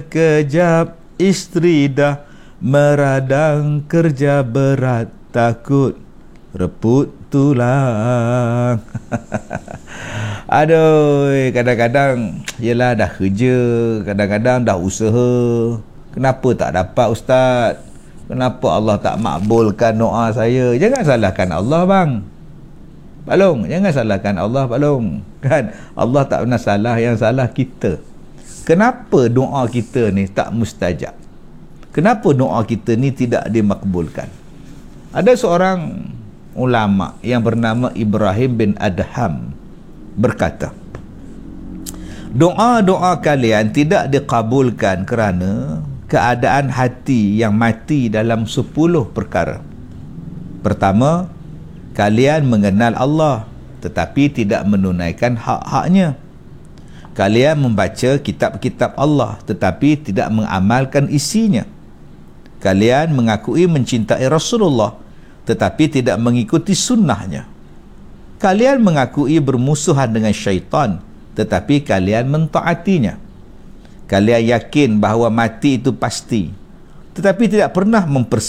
Kejap isteri dah meradang, kerja berat takut reput tulang. Aduh, kadang-kadang yelah dah kerja, kadang-kadang dah usaha, kenapa tak dapat ustaz? Kenapa Allah tak makbulkan doa saya? Jangan salahkan Allah bang. Balong, jangan salahkan Allah balong. Kan Allah tak pernah salah, yang salah kita. Kenapa doa kita ni tak mustajab? Kenapa doa kita ni tidak dimakbulkan? Ada seorang ulama yang bernama Ibrahim bin Adham berkata, doa-doa kalian tidak dikabulkan kerana keadaan hati yang mati dalam 10 perkara. Pertama, kalian mengenal Allah tetapi tidak menunaikan hak-haknya. Kalian membaca kitab-kitab Allah tetapi tidak mengamalkan isinya. Kalian mengakui mencintai Rasulullah tetapi tidak mengikuti sunnahnya. Kalian mengakui bermusuhan dengan syaitan tetapi kalian mentaatinya. Kalian yakin bahawa mati itu pasti tetapi tidak pernah